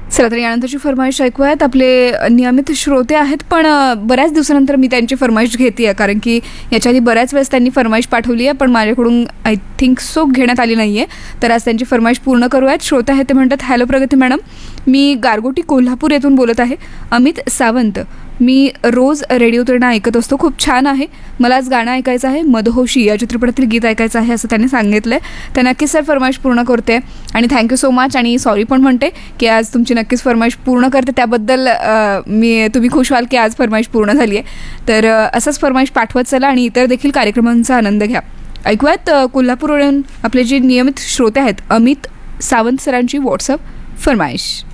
चला तर यानंतरची फरमाईश ऐकूयात. आपले नियमित श्रोते आहेत, पण बऱ्याच दिवसानंतर मी त्यांची फरमाईश घेते आहे, कारण की याच्या आधी बऱ्याच वेळेस त्यांनी फरमाईश पाठवली आहे, पण माझ्याकडून आय थिंक सो घेण्यात आली नाही आहे. तर आज त्यांची फरमाईश पूर्ण करूयात. श्रोते आहेत ते म्हणतात, हॅलो प्रगती मॅडम, मी गारगोटी कोल्हापूर येथून बोलत आहे. अमित सावंत. मी रोज रेडिओ तुलना ऐकत असतो, खूप छान आहे. मला आज गाणं ऐकायचं आहे, मदहोशी या चित्रपटातील गीत ऐकायचं आहे असं त्यांनी सांगितलं आहे. तर नक्कीच सर फरमाईश पूर्ण करते आणि थँक्यू सो मच. आणि सॉरी पण म्हणते की आज तुमची नक्कीच फरमाईश पूर्ण करते, त्याबद्दल तुम्ही खुश व्हाल की आज फरमाईश पूर्ण झाली आहे. तर असंच फरमाईश पाठवत चला आणि इतर देखील कार्यक्रमांचा आनंद घ्या. ऐकूयात कोल्हापूरवरून आपले जे नियमित श्रोते आहेत अमित सावंत सरांची व्हॉट्सअप फरमाईश.